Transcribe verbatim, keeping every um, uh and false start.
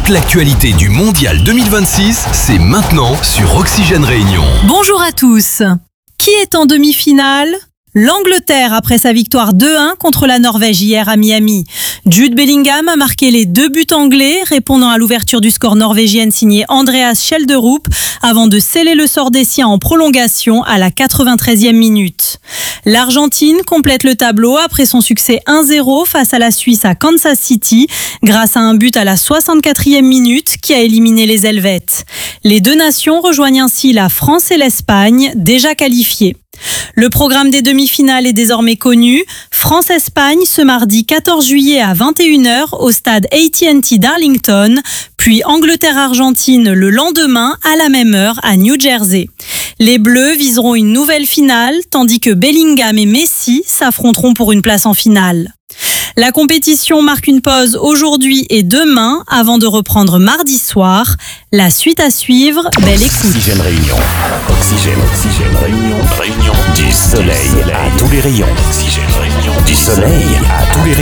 Toute l'actualité du Mondial deux mille vingt-six, c'est maintenant sur Oxygène Réunion. Bonjour à tous. Qui est en demi-finale ? L'Angleterre après sa victoire deux un contre la Norvège hier à Miami. Jude Bellingham a marqué les deux buts anglais, répondant à l'ouverture du score norvégienne signée Andreas Schjelderup avant de sceller le sort des siens en prolongation à la quatre-vingt-treizième minute. L'Argentine complète le tableau après son succès un zéro face à la Suisse à Kansas City grâce à un but à la soixante-quatrième minute qui a éliminé les Helvètes. Les deux nations rejoignent ainsi la France et l'Espagne, déjà qualifiées. Le programme des demi-finales est désormais connu. France-Espagne ce mardi quatorze juillet à vingt et une heures au stade A T and T d'Arlington, puis Angleterre-Argentine le lendemain à la même heure à New Jersey. Les Bleus viseront une nouvelle finale, tandis que Bellingham et Messi s'affronteront pour une place en finale. La compétition marque une pause aujourd'hui et demain avant de reprendre mardi soir. La suite à suivre, belle écoute. Oxygène Réunion. Oxygène, Oxygène Réunion. Réunion. Du soleil à tous les rayons. Oxygène Réunion. Du soleil à tous les rayons.